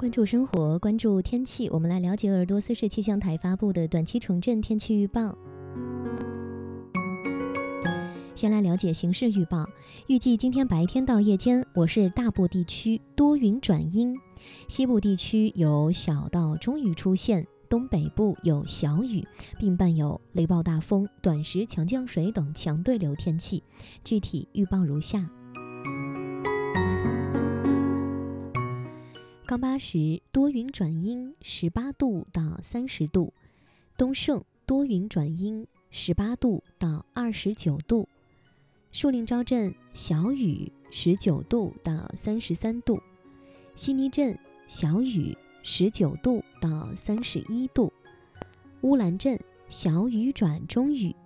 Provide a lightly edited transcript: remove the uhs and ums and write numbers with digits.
关注生活，关注天气，我们来了解鄂尔多斯市气象台发布的短期城镇天气预报。先来了解形势预报，预计今天白天到夜间，我市大部地区多云转阴，西部地区有小到中雨出现，东北部有小雨，并伴有雷暴大风、短时强降水等强对流天气。具体预报如下：冈巴什多云转阴，18度到30度；东胜多云转阴，18度到29度；树林昭镇小雨，19度到33度；悉尼镇小雨，19度到31度；乌兰镇小雨转中雨